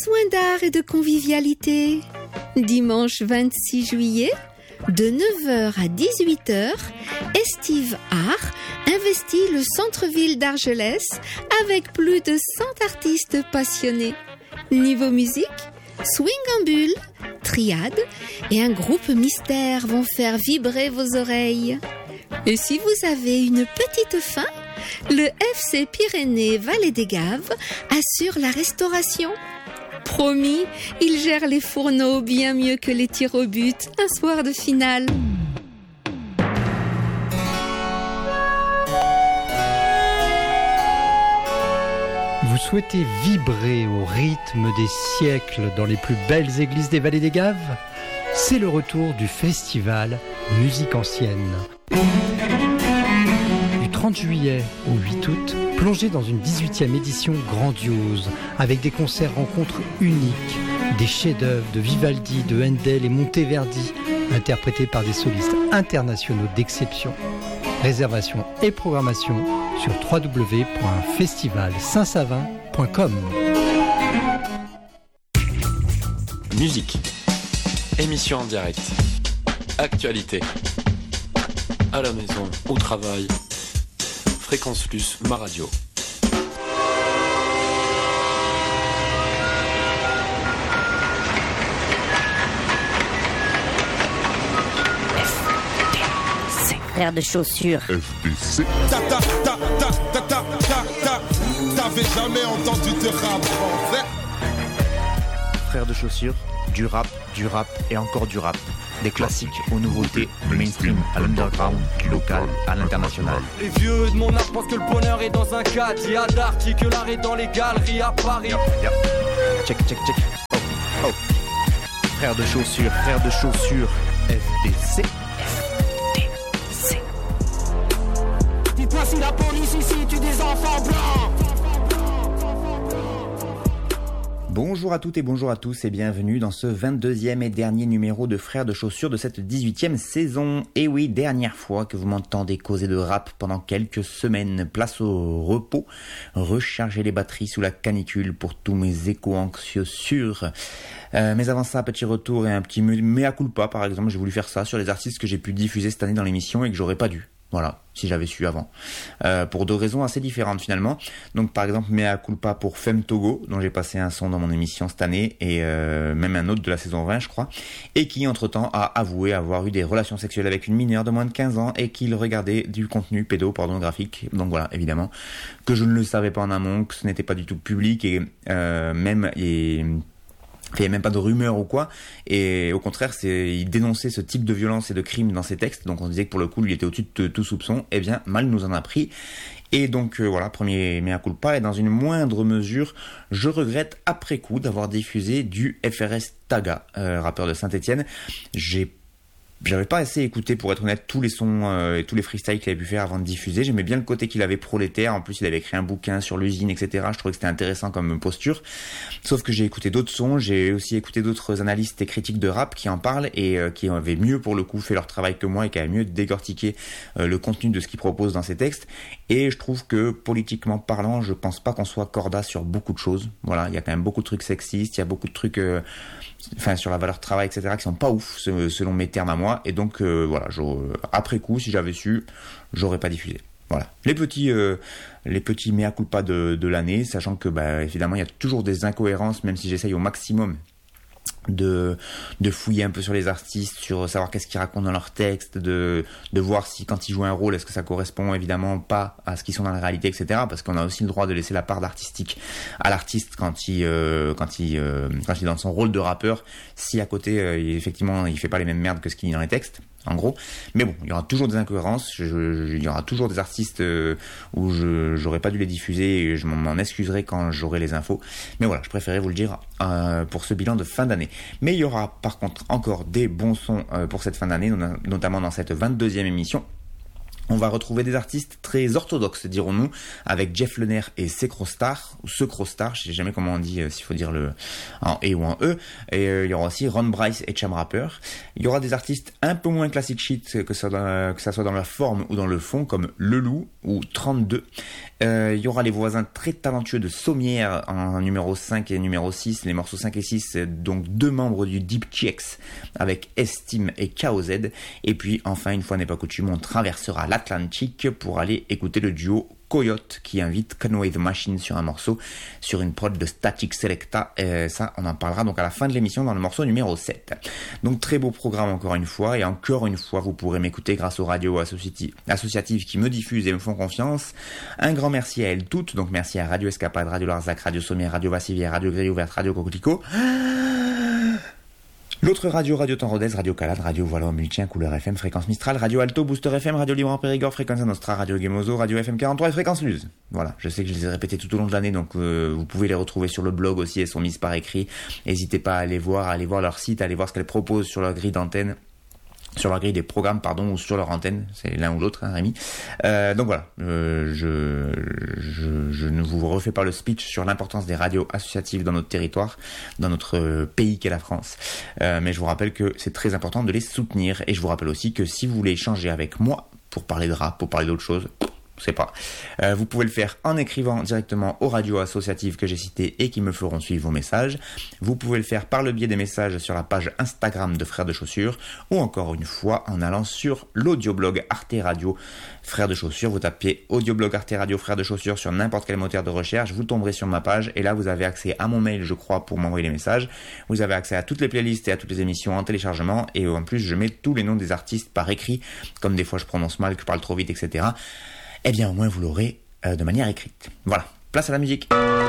besoin d'art et de convivialité. Dimanche 26 juillet, de 9h à 18h, Estive Art investit le centre-ville d'Argelès avec plus de 100 artistes passionnés. Niveau musique, swingambule, triade et un groupe mystère vont faire vibrer vos oreilles. Et si vous avez une petite faim, le FC Pyrénées Vallée des Gaves assure la restauration. Promis, il gère les fourneaux bien mieux que les tirs au but un soir de finale. Vous souhaitez vibrer au rythme des siècles dans les plus belles églises des Vallées des Gaves ? C'est le retour du festival Musique Ancienne. Du 30 juillet au 8 août, plongez dans une 18e édition grandiose, avec des concerts-rencontres uniques, des chefs-d'œuvre de Vivaldi, de Handel et Monteverdi, interprétés par des solistes internationaux d'exception. Réservation et programmation sur www.festivalsaintsavin.com. Musique, émission en direct, actualité, à la maison, au travail, Fréquence Plus, ma radio. Frère de chaussures. FDC. T'avais jamais entendu de rap français? Frère de chaussures, du rap et encore du rap. Des classiques aux nouveautés, du mainstream à l'underground, du local à l'international. Les vieux de mon âge pensent que le bonheur est dans un cadre. Il y a d'arty que l'art est dans les galeries à Paris. Check. Oh. Frère de chaussures, FDC. Dites-moi si la police ici tue des enfants blancs. Bonjour à toutes et bonjour à tous et bienvenue dans ce 22e et dernier numéro de Frères de Chaussures de cette 18e saison. Et oui, dernière fois que vous m'entendez causer de rap pendant quelques semaines. Place au repos, recharger les batteries sous la canicule pour tous mes échos anxieux sûrs. Mais avant ça, petit retour et un petit mea culpa par exemple. J'ai voulu faire ça sur les artistes que j'ai pu diffuser cette année dans l'émission et que j'aurais pas dû. Voilà, si j'avais su avant. Pour deux raisons assez différentes finalement. Donc par exemple, mea culpa pour Femme Togo, dont j'ai passé un son dans mon émission cette année, et même un autre de la saison 20 je crois, et qui entre-temps a avoué avoir eu des relations sexuelles avec une mineure de moins de 15 ans et qu'il regardait du contenu pédopornographique. Donc voilà, évidemment, que je ne le savais pas en amont, que ce n'était pas du tout public, et il n'y avait même pas de rumeur ou quoi, et au contraire, il dénonçait ce type de violence et de crime dans ses textes, donc on disait que pour le coup, lui il était au-dessus de tout soupçon. Eh bien, mal nous en a pris. Et donc voilà, premier mea culpa, et dans une moindre mesure, je regrette après coup d'avoir diffusé du FRS Taga, rappeur de Saint-Étienne. J'avais pas assez écouté, pour être honnête, tous les sons et tous les freestyles qu'il avait pu faire avant de diffuser. J'aimais bien le côté qu'il avait prolétaire. En plus, il avait écrit un bouquin sur l'usine, etc. Je trouvais que c'était intéressant comme posture. Sauf que j'ai écouté d'autres sons. J'ai aussi écouté d'autres analystes et critiques de rap qui en parlent et qui avaient mieux, pour le coup, fait leur travail que moi et qui avaient mieux décortiqué le contenu de ce qu'ils proposent dans ces textes. Et je trouve que, politiquement parlant, je pense pas qu'on soit corda sur beaucoup de choses. Voilà, il y a quand même beaucoup de trucs sexistes. Il y a beaucoup de trucs... sur la valeur travail, etc., qui sont pas ouf, selon mes termes à moi, et donc, voilà, après coup, si j'avais su, j'aurais pas diffusé. Voilà. Les petits mea culpa de l'année, sachant que, évidemment, il y a toujours des incohérences, même si j'essaye au maximum de fouiller un peu sur les artistes, sur savoir qu'est-ce qu'ils racontent dans leurs textes, de voir si quand ils jouent un rôle, est-ce que ça correspond évidemment pas à ce qu'ils sont dans la réalité, etc. Parce qu'on a aussi le droit de laisser la part d'artistique à l'artiste quand il est dans son rôle de rappeur, si à côté effectivement il fait pas les mêmes merdes que ce qu'il dit dans les textes, en gros. Mais bon, il y aura toujours des incohérences, il y aura toujours des artistes où j'aurais pas dû les diffuser et je m'en excuserai quand j'aurai les infos. Mais voilà, je préférais vous le dire pour ce bilan de fin d'année. Mais il y aura par contre encore des bons sons pour cette fin d'année, notamment dans cette 22e émission. On va retrouver des artistes très orthodoxes, dirons-nous, avec Jeff Lenner et ses Crostar, ou ce Crostar, je sais jamais comment on dit, s'il faut dire le en E ou en E. Et il y aura aussi Ron Bryce et Cham Rapper. Il y aura des artistes un peu moins classic shit, que ça soit dans la forme ou dans le fond, comme Le Loup ou 32. Il y aura les voisins très talentueux de Sommière en numéro 5 et numéro 6, les morceaux 5 et 6, donc 2 membres du Deep Checks avec Estime et KOZ. Et puis enfin, une fois n'est pas coutume, on traversera l'Atlantique pour aller écouter le duo Coyote qui invite Conway the Machine sur un morceau, sur une prod de Static Selecta. Ça, on en parlera donc à la fin de l'émission dans le morceau numéro 7. Donc très beau programme encore une fois, et encore une fois, vous pourrez m'écouter grâce aux radios associatives qui me diffusent et me font confiance. Un grand merci à elles toutes, donc merci à Radio Escapade, Radio Larzac, Radio Sommière, Radio Vassivière, Radio Grille Ouverte, Radio Coquelicot. L'autre radio, Radio Temps Rodez, Radio Calade, Radio Voilà Multien, Couleur FM, Fréquence Mistral, Radio Alto, Booster FM, Radio Libre en Périgord, Fréquence Nostra, Radio Gemozo, Radio FM 43 et Fréquence Luz. Voilà, je sais que je les ai répétés tout au long de l'année, donc vous pouvez les retrouver sur le blog aussi, elles sont mises par écrit. N'hésitez pas à aller voir leur site, à aller voir ce qu'elles proposent sur leur grille d'antenne. Sur leur grille des programmes, ou sur leur antenne, c'est l'un ou l'autre, hein, Rémi. Donc voilà, je ne vous refais pas le speech sur l'importance des radios associatives dans notre territoire, dans notre pays qu'est la France. Mais je vous rappelle que c'est très important de les soutenir. Et je vous rappelle aussi que si vous voulez échanger avec moi pour parler de rap, pour parler d'autres choses, vous pouvez le faire en écrivant directement aux radios associatives que j'ai citées et qui me feront suivre vos messages. Vous pouvez le faire par le biais des messages sur la page Instagram de Frères de Chaussures, ou encore une fois en allant sur l'audioblog Arte Radio Frères de Chaussures. Vous tapez audioblog Arte Radio Frères de Chaussures sur n'importe quel moteur de recherche, vous tomberez sur ma page et là vous avez accès à mon mail, je crois, pour m'envoyer les messages. Vous avez accès à toutes les playlists et à toutes les émissions en téléchargement, et en plus je mets tous les noms des artistes par écrit, comme des fois je prononce mal, que je parle trop vite, etc. Eh bien, au moins, vous l'aurez de manière écrite. Voilà, place à la musique.